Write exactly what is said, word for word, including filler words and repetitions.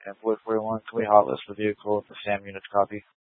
And Boy forty-one, can we hotlist the vehicle with the SAM units copy?